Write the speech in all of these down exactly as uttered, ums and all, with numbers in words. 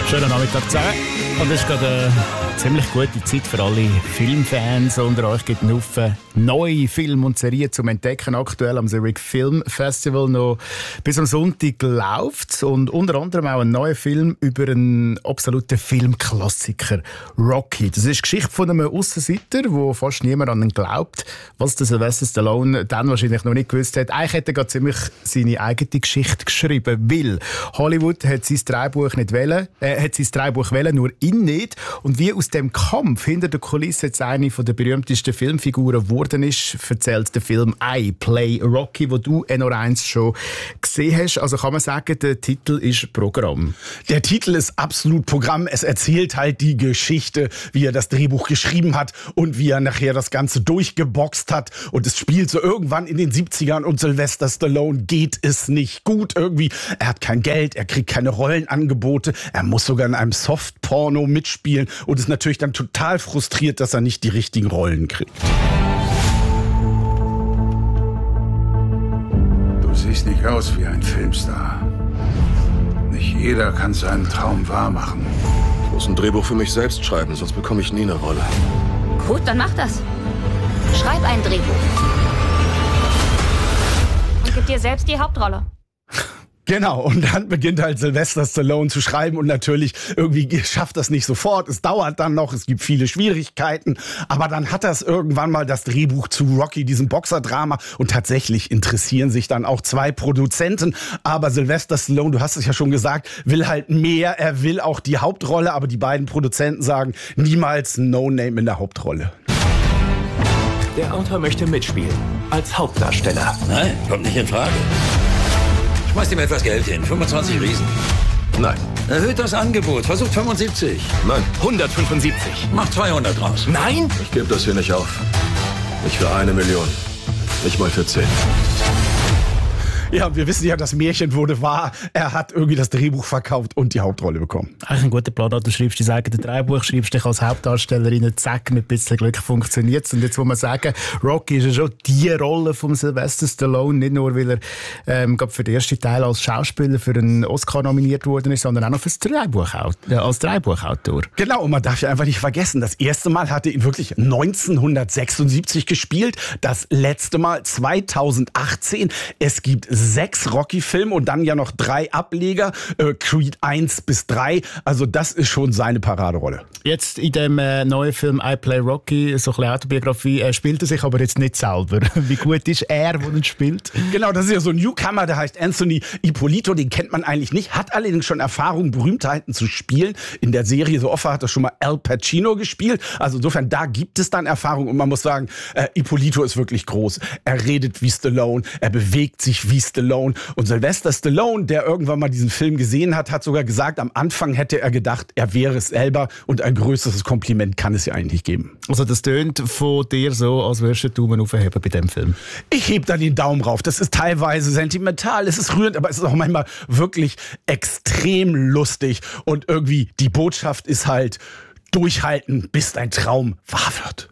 Schönen Nachmittag zusammen. Und es ist gerade eine ziemlich gute Zeit für alle Filmfans unter euch. Es gibt einen Haufen neue Filme und Serien zum Entdecken. Aktuell am Zurich Film Festival noch bis am Sonntag läuft. Und unter anderem auch ein neuer Film über einen absoluten Filmklassiker, Rocky. Das ist die Geschichte von einem Aussenseiter, wo fast niemand an ihn glaubt, was der Sylvester Stallone dann wahrscheinlich noch nicht gewusst hat. Eigentlich hätte er gerade ziemlich seine eigene Geschichte geschrieben, weil Hollywood hat sein Drehbuch nicht wollen, äh, hat sein Drehbuch wollen, nur ihn nicht. Und wie aus dem Kampf hinter der Kulisse jetzt eine der berühmtesten Filmfiguren geworden ist, erzählt der Film I Play Rocky, wo du N O eins schon gesehen hast. Also kann man sagen, der Titel ist Programm. Der Titel ist absolut Programm. Es erzählt halt die Geschichte, wie er das Drehbuch geschrieben hat und wie er nachher das Ganze durchgeboxt hat. Und es spielt so irgendwann in den siebzigern und Sylvester Stallone geht es nicht gut irgendwie. Er hat kein Geld, er kriegt keine Rollenangebote, er muss sogar in einem Softporno mitspielen und ist natürlich dann total frustriert, dass er nicht die richtigen Rollen kriegt. Du siehst nicht aus wie ein Filmstar. Nicht jeder kann seinen Traum wahrmachen. Ich muss ein Drehbuch für mich selbst schreiben, sonst bekomme ich nie eine Rolle. Gut, dann mach das. Schreib ein Drehbuch. Und gib dir selbst die Hauptrolle. Genau, und dann beginnt halt Sylvester Stallone zu schreiben und natürlich irgendwie schafft das nicht sofort. Es dauert dann noch, es gibt viele Schwierigkeiten, aber dann hat er es irgendwann mal das Drehbuch zu Rocky, diesem Boxerdrama, und tatsächlich interessieren sich dann auch zwei Produzenten, aber Sylvester Stallone, du hast es ja schon gesagt, will halt mehr, er will auch die Hauptrolle, aber die beiden Produzenten sagen, niemals No Name in der Hauptrolle. Der Autor möchte mitspielen, als Hauptdarsteller. Nein, kommt nicht in Frage. Schmeißt ihm etwas Geld hin, fünfundzwanzig Riesen. Nein. Erhöht das Angebot, versucht fünfundsiebzig. Nein. hundertfünfundsiebzig. Macht zweihundert raus. Nein? Ich gebe das hier nicht auf. Nicht für eine Million. Nicht mal für zehn. Ja, wir wissen ja, das Märchen wurde wahr. Er hat irgendwie das Drehbuch verkauft und die Hauptrolle bekommen. Eigentlich ein guter Plan. Du schreibst dein eigenes Drehbuch, schreibst dich als Hauptdarstellerin, zack, mit ein bisschen Glück funktioniert es. Und jetzt muss man sagen, Rocky ist ja schon die Rolle von Sylvester Stallone, nicht nur, weil er ähm, für den ersten Teil als Schauspieler für einen Oscar nominiert worden ist, sondern auch noch fürs Drehbuch, äh, als Drehbuchautor. Genau, und man darf ja einfach nicht vergessen, das erste Mal hat er ihn wirklich neunzehnhundertsechsundsiebzig gespielt, das letzte Mal zweitausendachtzehn. Es gibt sechs Rocky-Filme und dann ja noch drei Ableger, äh, Creed eins bis drei. Also das ist schon seine Paraderolle. Jetzt in dem äh, neuen Film I Play Rocky, so ein bisschen Autobiografie, äh, spielt er sich aber jetzt nicht selber. Wie gut ist er, der ihn spielt? Genau, das ist ja so ein Newcomer, der heißt Anthony Ippolito, den kennt man eigentlich nicht, hat allerdings schon Erfahrung, Berühmtheiten zu spielen. In der Serie So Offer hat er schon mal Al Pacino gespielt. Also insofern, da gibt es dann Erfahrung und man muss sagen, äh, Ippolito ist wirklich groß. Er redet wie Stallone, er bewegt sich wie Stallone. Und Sylvester Stallone, der irgendwann mal diesen Film gesehen hat, hat sogar gesagt, am Anfang hätte er gedacht, er wäre es selber und ein größeres Kompliment kann es ja eigentlich nicht geben. Also das tönt von dir so, als würdest du den Daumen aufheben bei dem Film. Ich heb da den Daumen rauf. Das ist teilweise sentimental, es ist rührend, aber es ist auch manchmal wirklich extrem lustig. Und irgendwie die Botschaft ist halt, durchhalten, bis dein Traum wahr wird.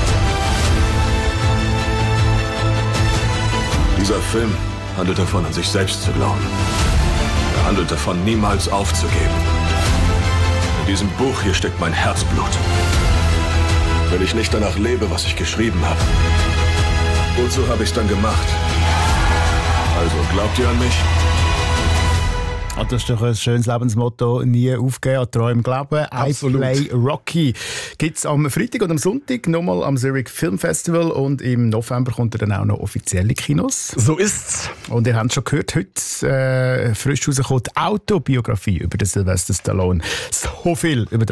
Dieser Film handelt davon, an sich selbst zu glauben. Er handelt davon, niemals aufzugeben. In diesem Buch hier steckt mein Herzblut. Wenn ich nicht danach lebe, was ich geschrieben habe, wozu habe ich es dann gemacht? Also, glaubt ihr an mich? Ah, das ist doch ein schönes Lebensmotto, nie aufgeben, an Träume glauben. Absolut. I Play Rocky gibt es am Freitag und am Sonntag nochmal am Zurich Film Festival und im November kommt er dann auch noch offizielle Kinos. So ist's. Und ihr habt schon gehört, heute äh, frisch rausgekommen, die Autobiografie über den Sylvester Stallone. So viel über